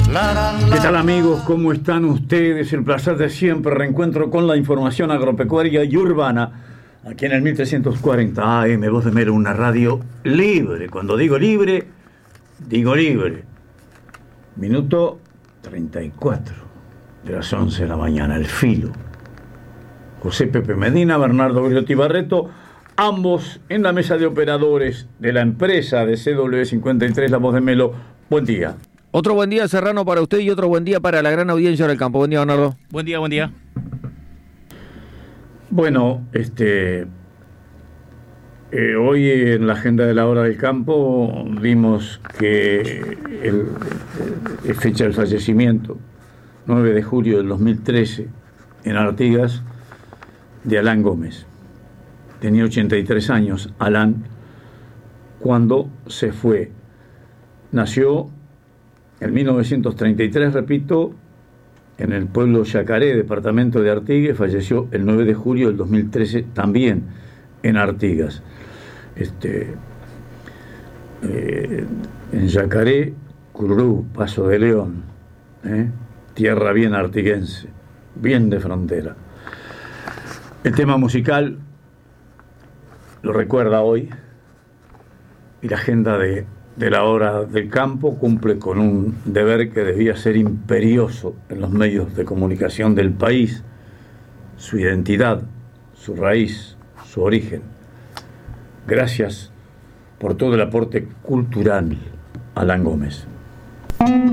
¿Qué tal, amigos? ¿Cómo están ustedes? El placer de siempre, reencuentro con la información agropecuaria y urbana aquí en el 1340 AM, Voz de Melo, una radio libre. Cuando digo libre. Minuto 34 de las 11 de la mañana, el filo. José Pepe Medina, Bernardo Griotti Barreto, ambos en la mesa de operadores de la empresa de CW53, La Voz de Melo. Buen día. Otro buen día, Serrano, para usted y otro buen día para la gran audiencia del campo. Buen día, Bernardo. Buen día, buen día. Bueno, hoy en la agenda de la hora del campo vimos que fecha del fallecimiento, 9 de julio del 2013, en Artigas, de Alán Gómez. Tenía 83 años, Alán, cuando se fue. Nació en 1933, repito, en el pueblo Yacaré, departamento de Artigas. Falleció el 9 de julio del 2013, también en Artigas. En Yacaré, Currú, Paso de León, tierra bien artiguense, bien de frontera. El tema musical lo recuerda hoy, y la agenda de la hora del campo cumple con un deber que debía ser imperioso en los medios de comunicación del país: su identidad, su raíz, su origen. Gracias por todo el aporte cultural, Alán Gómez.